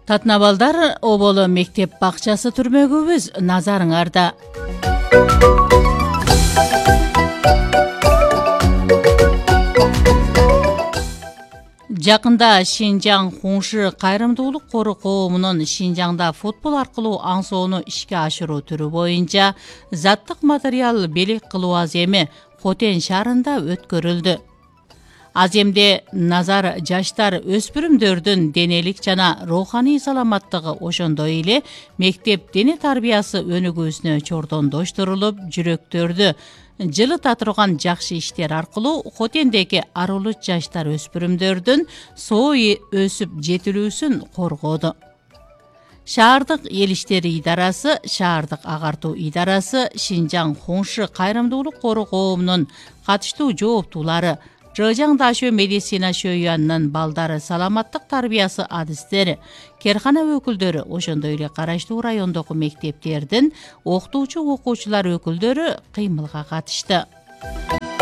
Татнабалдар оболо мектеп бакчасы түрмөгүбүз назарыңарда. Жакында Шинжаң Хуншы кайрымдуулук кору коомунун Шинжаңда футбол аркылуу аңсоону ишке ашыруу түрү боюнча заттык материал белек кылуу аземи Хотен шаарында өткөрүлдү. Аземде назар жаштар өспүрүмдөрдүн денелик жана руханий саламаттыгы ошондой эле мектеп дене тарбиясы өнүгүүсүнө чордондоштурулуп, жүрөктөрдү жылыта турган жакшы иштер аркылуу Хотендеги арылуу жаштар өспүрүмдөрдүн соо өсүп жетилүүсүн коргоду. Шаардык эл иштери идарасы, шаардык агартуу идарасы, Шинжаң Хуншы кайрымдуулук кору коомунун катыштуу жооптуулары, Жыжаң Дашөө медицина шөйүанынын балдары саламаттык тарбиясы адистери, керкана өкүлдөрү, ошондой эле караштуу райондогу мектептердин окутуучу окуучулар өкүлдөрү кыймылга катышты.